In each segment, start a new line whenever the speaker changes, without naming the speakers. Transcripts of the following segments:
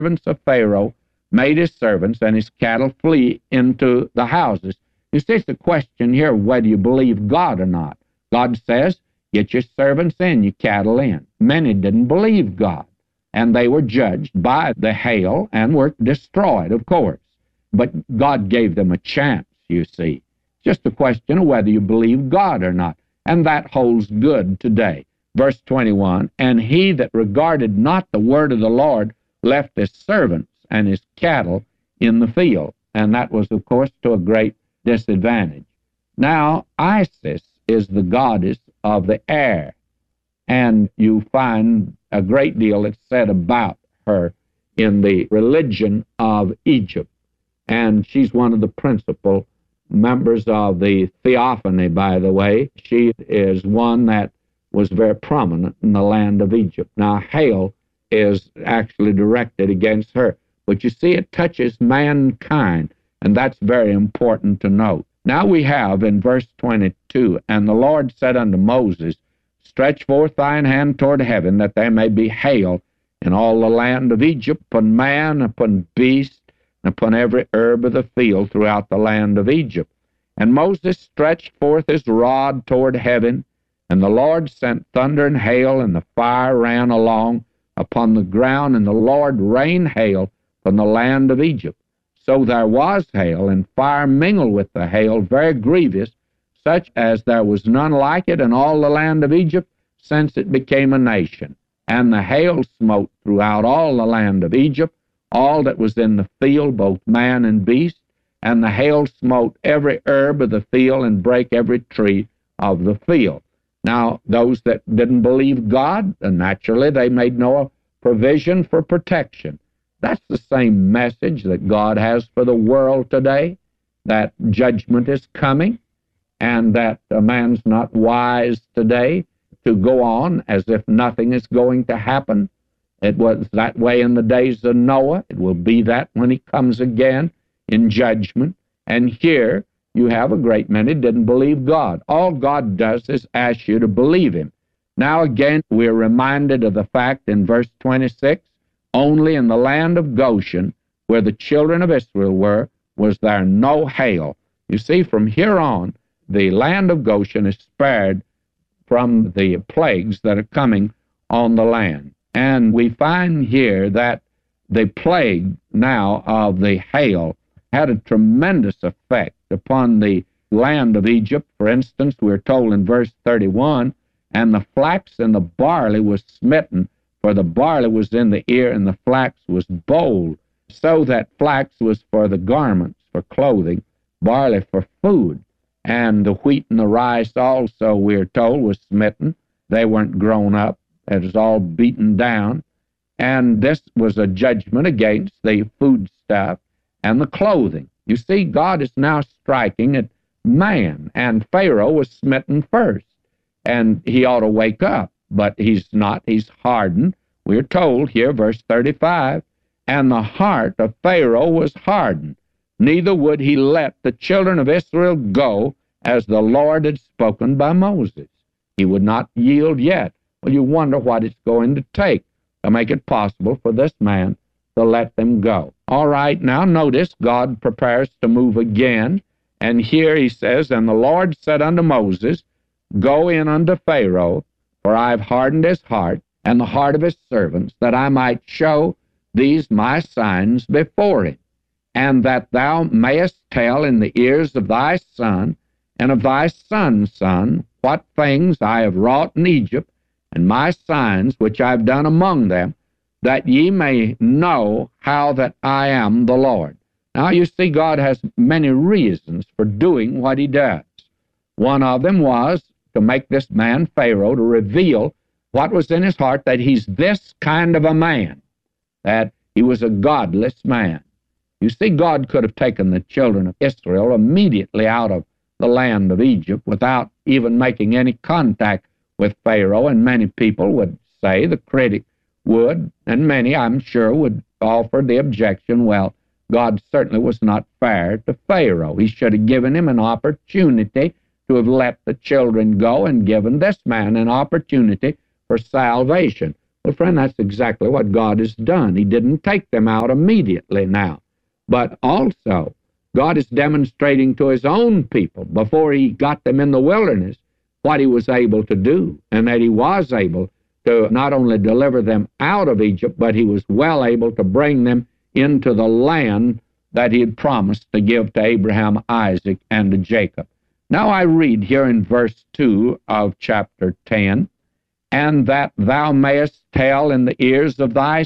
servants of Pharaoh made his servants and his cattle flee into the houses. You see, it's a question here whether you believe God or not. God says, get your servants in, your cattle in. Many didn't believe God, and they were judged by the hail and were destroyed, of course. But God gave them a chance, you see. It's just a question of whether you believe God or not, and that holds good today. Verse 21, and he that regarded not the word of the Lord left his servants and his cattle in the field. And that was, of course, to a great disadvantage. Now, Isis is the goddess of the air, and you find a great deal that's said about her in the religion of Egypt. And she's one of the principal members of the theophany, by the way. She is one that was very prominent in the land of Egypt. Now, hail is actually directed against her. But you see, it touches mankind, and that's very important to note. Now we have in verse 22, and the Lord said unto Moses, stretch forth thine hand toward heaven, that there may be hail in all the land of Egypt, upon man, upon beast, and upon every herb of the field throughout the land of Egypt. And Moses stretched forth his rod toward heaven, and the Lord sent thunder and hail, and the fire ran along upon the ground, and the Lord rained hail from the land of Egypt. So there was hail, and fire mingled with the hail, very grievous, such as there was none like it in all the land of Egypt, since it became a nation. And the hail smote throughout all the land of Egypt, all that was in the field, both man and beast, and the hail smote every herb of the field, and brake every tree of the field. Now, those that didn't believe God, naturally, they made no provision for protection. That's the same message that God has for the world today, that judgment is coming, and that a man's not wise today to go on as if nothing is going to happen. It was that way in the days of Noah. It will be that when he comes again in judgment. And here you have a great many didn't believe God. All God does is ask you to believe him. Now again, we're reminded of the fact in verse 26, only in the land of Goshen, where the children of Israel were, was there no hail. You see, from here on, the land of Goshen is spared from the plagues that are coming on the land. And we find here that the plague now of the hail had a tremendous effect upon the land of Egypt. For instance, we're told in verse 31, and the flax and the barley was smitten, for the barley was in the ear, and the flax was bold, so that flax was for the garments, for clothing, barley for food. And the wheat and the rice also, we're told, was smitten. They weren't grown up. It was all beaten down. And this was a judgment against the food stuff and the clothing. You see, God is now striking at man, and Pharaoh was smitten first. And he ought to wake up, but he's not. He's hardened. We're told here, verse 35, and the heart of Pharaoh was hardened, neither would he let the children of Israel go, as the Lord had spoken by Moses. He would not yield yet. Well, you wonder what it's going to take to make it possible for this man to let them go. All right, now notice God prepares to move again, and here he says, and the Lord said unto Moses, go in unto Pharaoh, for I have hardened his heart and the heart of his servants, that I might show these my signs before him, and that thou mayest tell in the ears of thy son and of thy son's son what things I have wrought in Egypt, and my signs which I have done among them, that ye may know how that I am the Lord. Now you see, God has many reasons for doing what he does. One of them was to make this man, Pharaoh, to reveal what was in his heart, that he's this kind of a man, that he was a godless man. You see, God could have taken the children of Israel immediately out of the land of Egypt without even making any contact with Pharaoh, and many people would say, the critic would, and many, I'm sure, would offer the objection, well, God certainly was not fair to Pharaoh. He should have given him an opportunity to have let the children go and given this man an opportunity for salvation. Well, friend, that's exactly what God has done. He didn't take them out immediately now. But also, God is demonstrating to his own people before he got them in the wilderness what he was able to do, and that he was able to not only deliver them out of Egypt, but he was well able to bring them into the land that he had promised to give to Abraham, Isaac, and to Jacob. Now I read here in verse 2 of chapter 10, and that thou mayest tell in the ears of thy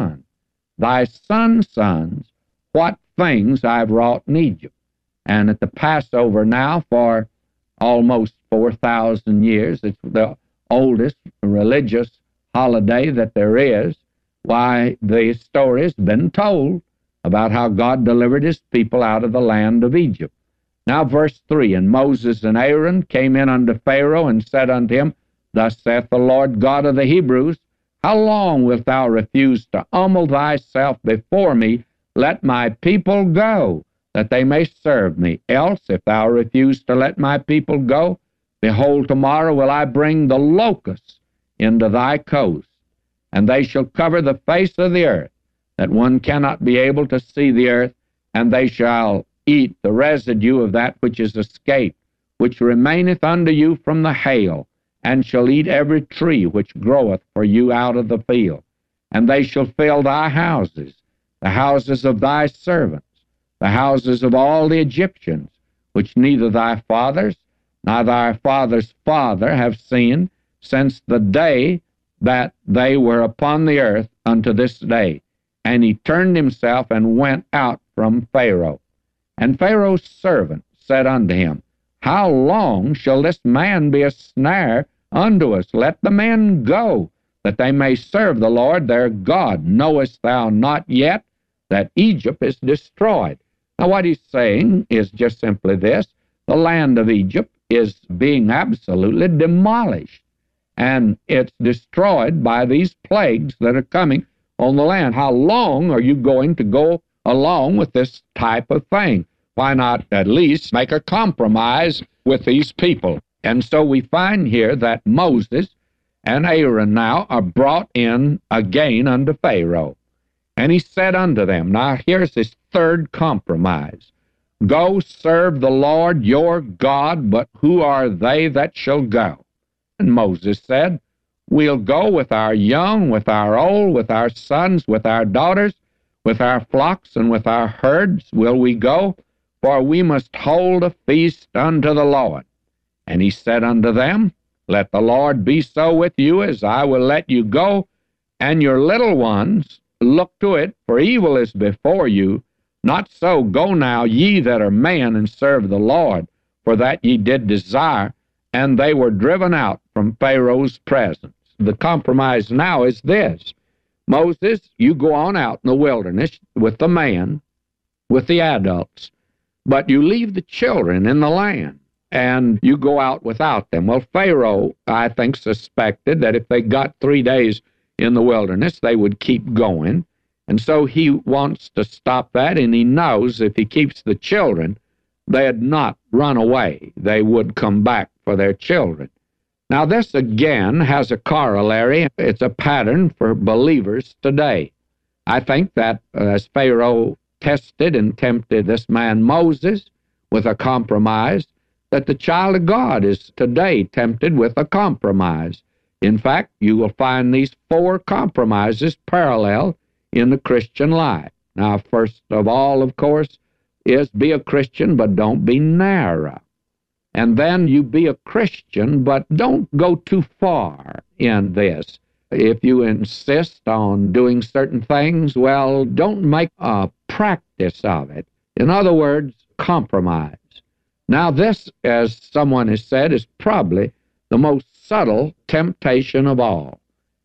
son's sons, what things I've wrought in Egypt. And at the Passover now, for almost 4,000 years, it's the oldest religious holiday that there is, why, the story has been told about how God delivered his people out of the land of Egypt. Now verse 3, and Moses and Aaron came in unto Pharaoh and said unto him, Thus saith the Lord God of the Hebrews, How long wilt thou refuse to humble thyself before me? Let my people go, that they may serve me. Else, if thou refuse to let my people go, behold, tomorrow will I bring the locusts into thy coast, and they shall cover the face of the earth, that one cannot be able to see the earth, and they shall eat the residue of that which is escaped, which remaineth unto you from the hail, and shall eat every tree which groweth for you out of the field. And they shall fill thy houses, the houses of thy servants, the houses of all the Egyptians, which neither thy fathers nor thy father's father have seen since the day that they were upon the earth unto this day. And he turned himself and went out from Pharaoh. And Pharaoh's servant said unto him, How long shall this man be a snare unto us? Let the men go, that they may serve the Lord their God. Knowest thou not yet that Egypt is destroyed? Now what he's saying is just simply this: the land of Egypt is being absolutely demolished, and it's destroyed by these plagues that are coming on the land. How long are you going to go along with this type of thing? Why not at least make a compromise with these people? And so we find here that Moses and Aaron now are brought in again unto Pharaoh. And he said unto them, now here's his third compromise, Go serve the Lord your God, but who are they that shall go? And Moses said, We'll go with our young, with our old, with our sons, with our daughters, with our flocks, and with our herds will we go, for we must hold a feast unto the Lord. And he said unto them, Let the Lord be so with you, as I will let you go, and your little ones. Look to it, for evil is before you. Not so, go now, ye that are men, and serve the Lord, for that ye did desire. And they were driven out from Pharaoh's presence. The compromise now is this: Moses, you go on out in the wilderness with the man, with the adults, but you leave the children in the land, and you go out without them. Well, Pharaoh, I think, suspected that if they got 3 days in the wilderness, they would keep going. And so he wants to stop that, and he knows if he keeps the children, they'd not run away. They would come back for their children. Now, this again has a corollary. It's a pattern for believers today. I think that as Pharaoh tested and tempted this man Moses with a compromise, that the child of God is today tempted with a compromise. In fact, you will find these 4 compromises parallel in the Christian life. Now, first of all, of course, is be a Christian, but don't be narrow. And then you be a Christian, but don't go too far in this. If you insist on doing certain things, well, don't make a practice of it. In other words, compromise. Now, this, as someone has said, is probably the most subtle temptation of all.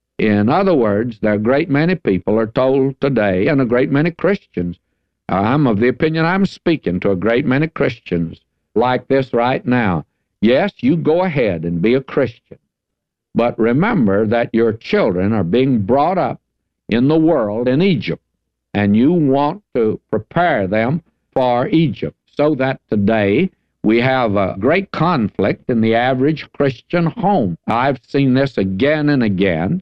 In other words, there are a great many people are told today, and a great many Christians, I'm of the opinion I'm speaking to a great many Christians like this right now. Yes, you go ahead and be a Christian, but remember that your children are being brought up in the world in Egypt, and you want to prepare them for Egypt, so that today we have a great conflict in the average Christian home. I've seen this again and again,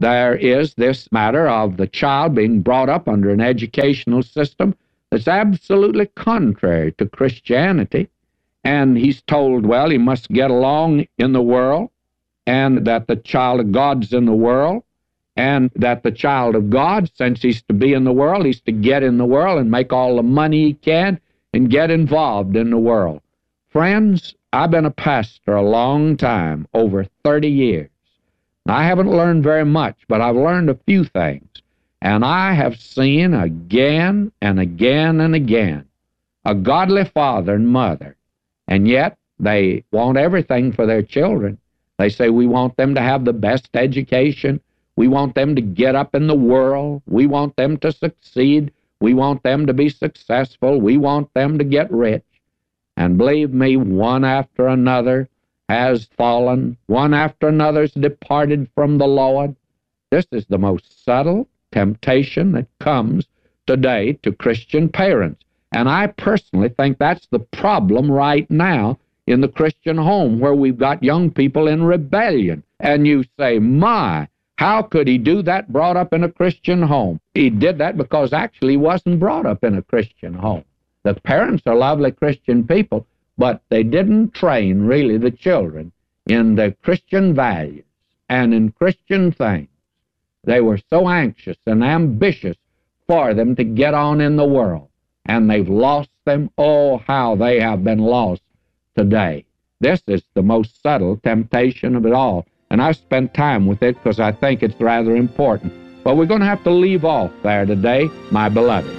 there is this matter of the child being brought up under an educational system that's absolutely contrary to Christianity. And he's told, well, he must get along in the world, and that the child of God's in the world, and that the child of God, since he's to be in the world, he's to get in the world and make all the money he can and get involved in the world. Friends, I've been a pastor a long time, over 30 years. I haven't learned very much, but I've learned a few things. And I have seen again and again and again a godly father and mother, and yet they want everything for their children. They say, we want them to have the best education. We want them to get up in the world. We want them to succeed. We want them to be successful. We want them to get rich. And believe me, one after another has fallen. One after another has departed from the Lord. This is the most subtle temptation that comes today to Christian parents. And I personally think that's the problem right now in the Christian home, where we've got young people in rebellion. And you say, my, how could he do that brought up in a Christian home? He did that because actually he wasn't brought up in a Christian home. The parents are lovely Christian people, but they didn't train really the children in the Christian values and in Christian things. They were so anxious and ambitious for them to get on in the world, and they've lost them. Oh, how they have been lost today. This is the most subtle temptation of it all, and I've spent time with it because I think it's rather important. But we're going to have to leave off there today, my beloved.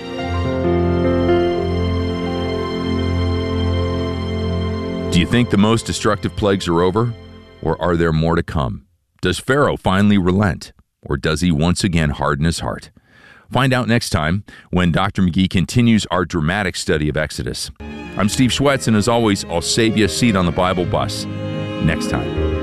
Do you think the most destructive plagues are over, or are there more to come? Does Pharaoh finally relent, or does he once again harden his heart? Find out next time when Dr. McGee continues our dramatic study of Exodus. I'm Steve Schwetz, and as always, I'll save you a seat on the Bible bus next time.